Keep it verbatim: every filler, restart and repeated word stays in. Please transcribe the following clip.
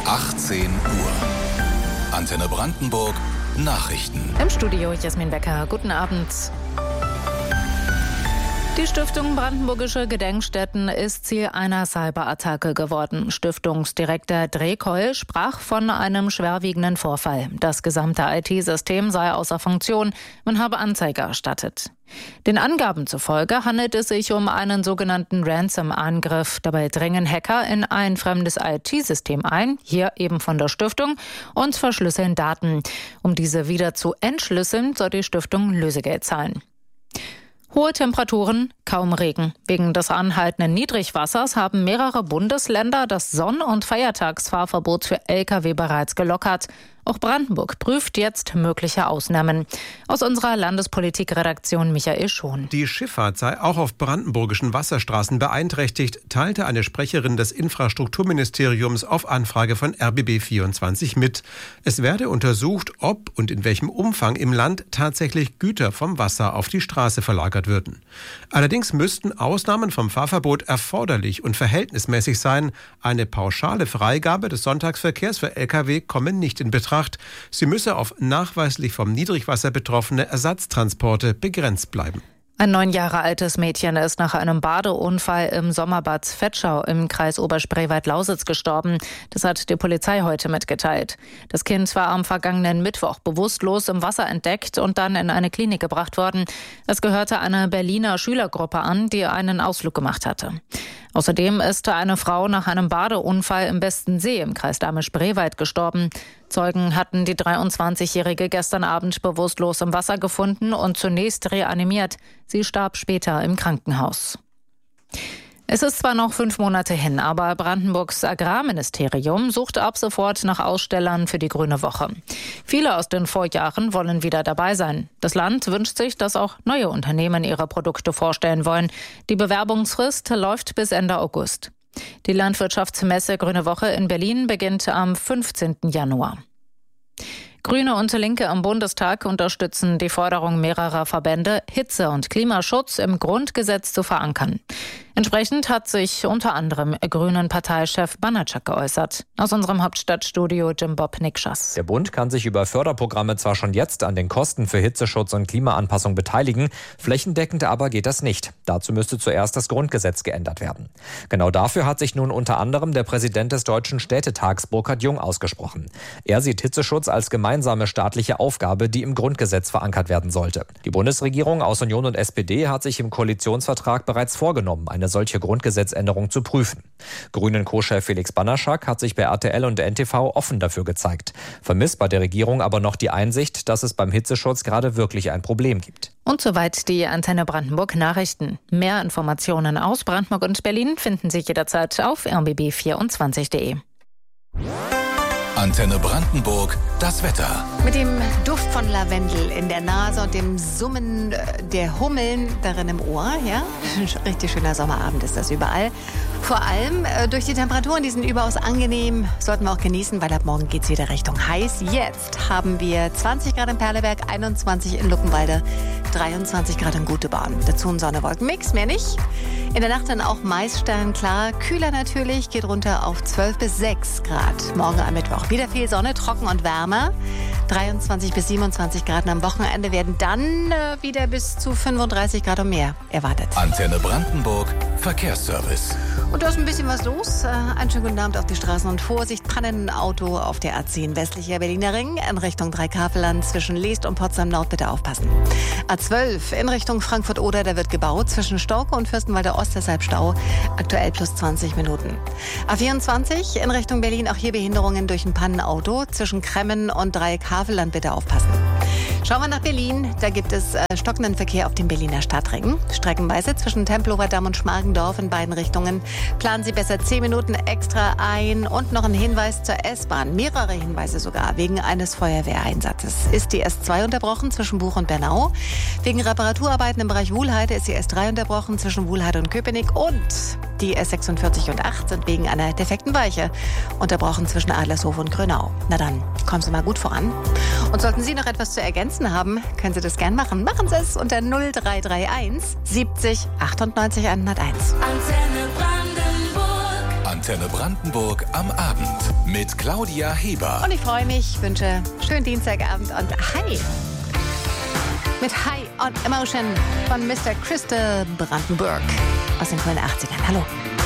achtzehn Uhr. Antenne Brandenburg Nachrichten. Im Studio Jasmin Becker. Guten Abend. Die Stiftung Brandenburgische Gedenkstätten ist Ziel einer Cyberattacke geworden. Stiftungsdirektor Drekoll sprach von einem schwerwiegenden Vorfall. Das gesamte I T-System sei außer Funktion. Man habe Anzeige erstattet. Den Angaben zufolge handelt es sich um einen sogenannten Ransom-Angriff. Dabei dringen Hacker in ein fremdes I T-System ein, hier eben von der Stiftung, und verschlüsseln Daten. Um diese wieder zu entschlüsseln, soll die Stiftung Lösegeld zahlen. Hohe Temperaturen, kaum Regen. Wegen des anhaltenden Niedrigwassers haben mehrere Bundesländer das Sonn- und Feiertagsfahrverbot für L K W bereits gelockert. Auch Brandenburg prüft jetzt mögliche Ausnahmen. Aus unserer Landespolitikredaktion Michael Schon. Die Schifffahrt sei auch auf brandenburgischen Wasserstraßen beeinträchtigt, teilte eine Sprecherin des Infrastrukturministeriums auf Anfrage von R B B vierundzwanzig mit. Es werde untersucht, ob und in welchem Umfang im Land tatsächlich Güter vom Wasser auf die Straße verlagert würden. Allerdings müssten Ausnahmen vom Fahrverbot erforderlich und verhältnismäßig sein. Eine pauschale Freigabe des Sonntagsverkehrs für L K W komme nicht in Betracht. Sie müsse auf nachweislich vom Niedrigwasser betroffene Ersatztransporte begrenzt bleiben. Ein neun Jahre altes Mädchen ist nach einem Badeunfall im Sommerbad Vetschau im Kreis Oberspreewald-Lausitz gestorben. Das hat die Polizei heute mitgeteilt. Das Kind war am vergangenen Mittwoch bewusstlos im Wasser entdeckt und dann in eine Klinik gebracht worden. Es gehörte einer Berliner Schülergruppe an, die einen Ausflug gemacht hatte. Außerdem ist eine Frau nach einem Badeunfall im Bestensee im Kreis Dahme-Spreewald gestorben. Zeugen hatten die dreiundzwanzigjährige gestern Abend bewusstlos im Wasser gefunden und zunächst reanimiert. Sie starb später im Krankenhaus. Es ist zwar noch fünf Monate hin, aber Brandenburgs Agrarministerium sucht ab sofort nach Ausstellern für die Grüne Woche. Viele aus den Vorjahren wollen wieder dabei sein. Das Land wünscht sich, dass auch neue Unternehmen ihre Produkte vorstellen wollen. Die Bewerbungsfrist läuft bis Ende August. Die Landwirtschaftsmesse Grüne Woche in Berlin beginnt am fünfzehnten Januar. Grüne und Linke im Bundestag unterstützen die Forderung mehrerer Verbände, Hitze- und Klimaschutz im Grundgesetz zu verankern. Entsprechend hat sich unter anderem Grünen-Parteichef Banacak geäußert. Aus unserem Hauptstadtstudio Jim Bob Nikschas. Der Bund kann sich über Förderprogramme zwar schon jetzt an den Kosten für Hitzeschutz und Klimaanpassung beteiligen, flächendeckend aber geht das nicht. Dazu müsste zuerst das Grundgesetz geändert werden. Genau dafür hat sich nun unter anderem der Präsident des Deutschen Städtetags Burkhard Jung ausgesprochen. Er sieht Hitzeschutz als gemeinsame staatliche Aufgabe, die im Grundgesetz verankert werden sollte. Die Bundesregierung aus Union und S P D hat sich im Koalitionsvertrag bereits vorgenommen, eine solche Grundgesetzänderung zu prüfen. Grünen-Co-Chef Felix Banacak hat sich bei R T L und N T V offen dafür gezeigt. Vermisst bei der Regierung aber noch die Einsicht, dass es beim Hitzeschutz gerade wirklich ein Problem gibt. Und soweit die Antenne Brandenburg Nachrichten. Mehr Informationen aus Brandenburg und Berlin finden Sie jederzeit auf r b b vierundzwanzig punkt de. Antenne Brandenburg, das Wetter. Mit dem Duft von Lavendel in der Nase und dem Summen der Hummeln darin im Ohr, ja, richtig schöner Sommerabend ist das überall. Vor allem äh, durch die Temperaturen, die sind überaus angenehm, sollten wir auch genießen, weil ab morgen geht es wieder Richtung heiß. Jetzt haben wir zwanzig Grad in Perleberg, einundzwanzig in Luckenwalde, dreiundzwanzig Grad in Gutebahn. Dazu ein Sonne-Wolken-Mix, mehr nicht. In der Nacht dann auch meist sternklar, kühler natürlich, geht runter auf zwölf bis sechs Grad. Morgen am Mittwoch wieder viel Sonne, trocken und wärmer. dreiundzwanzig bis siebenundzwanzig Grad. Und am Wochenende werden dann äh, wieder bis zu fünfunddreißig Grad und mehr erwartet. Antenne Brandenburg, Verkehrsservice. Und da ist ein bisschen was los. Äh, einen schönen guten Abend auf die Straßen und Vorsicht, Pannenauto auf der A zehn westlicher Berliner Ring in Richtung Dreikaveland zwischen Leest und Potsdam Nord, bitte aufpassen. A zwölf in Richtung Frankfurt-Oder, da wird gebaut zwischen Stauke und Fürstenwalder Ost, deshalb Stau, aktuell plus zwanzig Minuten. A vierundzwanzig in Richtung Berlin, auch hier Behinderungen durch ein Pannenauto zwischen Kremmen und Dreieckhaveland, bitte aufpassen. Schauen wir nach Berlin. Da gibt es äh, stockenden Verkehr auf dem Berliner Stadtring. Streckenweise zwischen Tempelhofer Damm und Schmargendorf in beiden Richtungen. Planen Sie besser zehn Minuten extra ein. Und noch ein Hinweis zur S-Bahn. Mehrere Hinweise sogar. Wegen eines Feuerwehreinsatzes ist die S zwei unterbrochen zwischen Buch und Bernau. Wegen Reparaturarbeiten im Bereich Wuhlheide ist die S drei unterbrochen zwischen Wuhlheide und Köpenick. Und die S sechsundvierzig und acht sind wegen einer defekten Weiche unterbrochen zwischen Adlershof und Grönau. Na dann, kommen Sie mal gut voran. Und sollten Sie noch etwas zu ergänzen haben, können Sie das gern machen. Machen Sie es unter null drei drei eins siebzig achtundneunzig hunderteins. Antenne Brandenburg. Antenne Brandenburg am Abend mit Claudia Heber. Und ich freue mich, wünsche schönen Dienstagabend und Hi. Mit High on Emotion von Mister Crystal Brandenburg aus den frühen achtzigern. Hallo.